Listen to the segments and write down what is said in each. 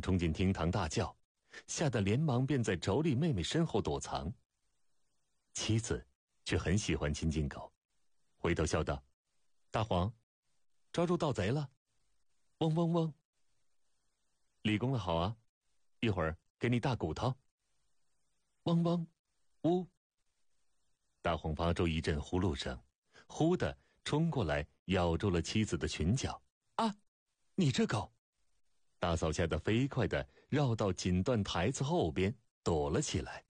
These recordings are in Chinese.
冲进厅堂大叫，吓得连忙便在妯娌妹妹身后躲藏。妻子却很喜欢亲近狗，回头笑道：“大黄，抓住盗贼了！嗡嗡嗡。立功的好啊，一会儿给你大骨头。嗡嗡，呜。”大黄发出一阵呼噜声，忽地冲过来咬住了妻子的裙角。啊，你这狗！大嫂吓得飞快地绕到锦缎台子后边躲了起来。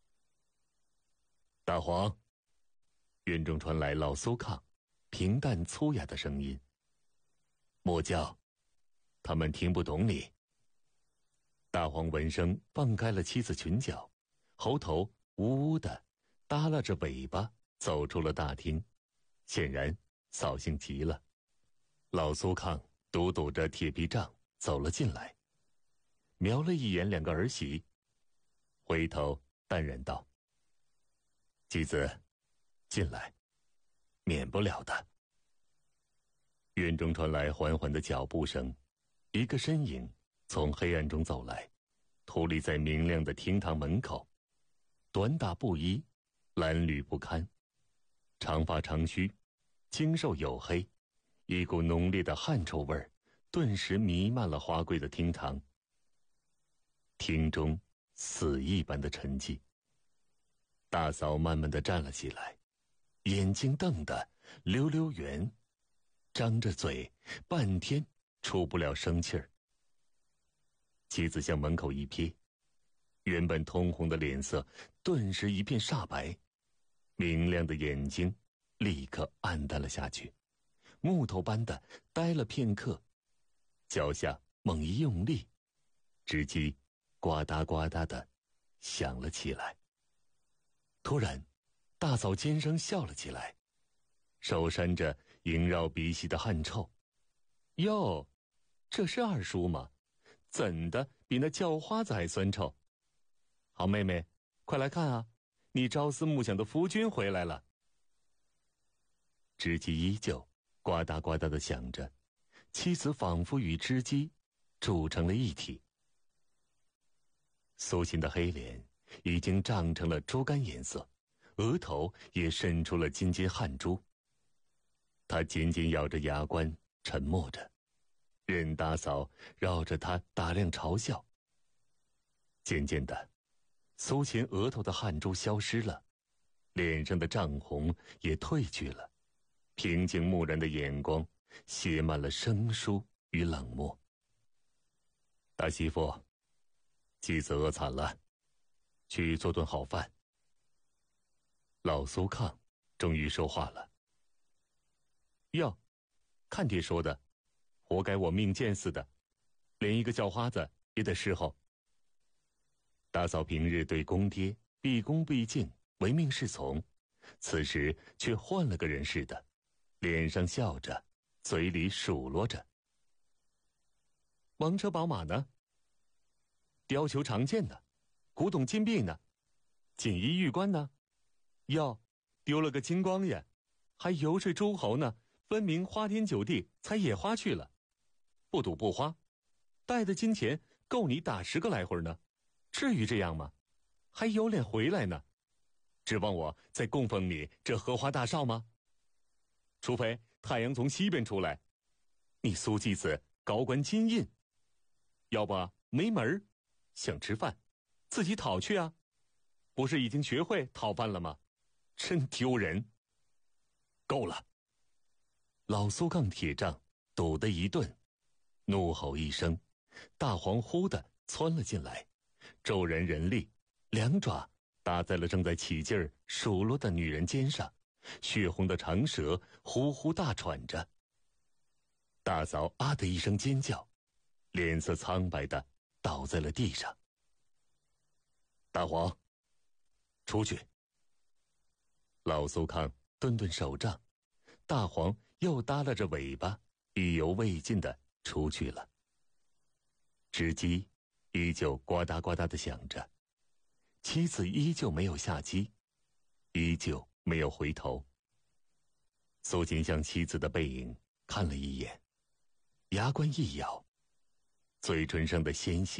大黄，院中传来老苏炕平淡粗哑的声音：“莫叫，他们听不懂你。”大黄闻声放开了妻子裙角，猴头呜呜地耷拉着尾巴走出了大厅，显然扫兴极了。老苏炕嘟嘟着铁皮杖走了进来，瞄了一眼两个儿媳，回头淡然道：“妻子，进来，免不了的。”院中传来缓缓的脚步声，一个身影从黑暗中走来，矗立在明亮的厅堂门口，短打布衣，褴褛不堪，长发长须，精瘦黝黑，一股浓烈的汗臭味儿顿时弥漫了花贵的厅堂。厅中死一般的沉寂。大嫂慢慢地站了起来，眼睛瞪得溜溜圆，张着嘴半天出不了声气儿。妻子向门口一瞥，原本通红的脸色顿时一片煞白，明亮的眼睛立刻暗淡了下去，木头般的呆了片刻，脚下猛一用力，织机呱嗒呱嗒的响了起来。突然，大嫂尖声笑了起来，手扇着萦绕鼻息的汗臭。哟，这是二叔吗？怎的比那叫花子还酸臭？好妹妹，快来看啊，你朝思暮想的夫君回来了。织机依旧呱嗒呱嗒的响着，妻子仿佛与织机铸成了一体。苏秦的黑脸已经涨成了猪肝颜色，额头也渗出了津津汗珠。他紧紧咬着牙关，沉默着，任大嫂绕着他打量嘲笑。渐渐的，苏秦额头的汗珠消失了，脸上的涨红也褪去了，平静木然的眼光写满了生疏与冷漠。大媳妇，妻子饿惨了，去做顿好饭。老苏炕终于说话了：“哟，看爹说的，活该我命贱似的，连一个叫花子也得侍候。”大嫂平日对公爹毕恭毕敬，唯命是从，此时却换了个人似的，脸上笑着，嘴里数落着：“王车宝马呢？貂裘长剑呢？古董金币呢？锦衣玉冠呢？哟，丢了个精光呀！还游说诸侯呢，分明花天酒地，采野花去了。不赌不花，带的金钱够你打10个来回呢，至于这样吗？还有脸回来呢？指望我再供奉你这荷花大少吗？除非太阳从西边出来，你苏继子高官金印，要不没门儿，想吃饭自己讨去啊！不是已经学会讨饭了吗？真丢人！够了！老苏炕铁杖堵得一顿，怒吼一声，大黄忽地窜了进来，骤然人力，两爪搭在了正在起劲儿数落的女人肩上，血红的长舌呼呼大喘着。大嫂啊的一声尖叫，脸色苍白的倒在了地上。大黄，出去！老苏炕顿顿手杖，大黄又耷拉着尾巴，意犹未尽的出去了。织机依旧呱嗒呱嗒的响着，妻子依旧没有下机，依旧没有回头。苏秦向妻子的背影看了一眼，牙关一咬，嘴唇上的鲜血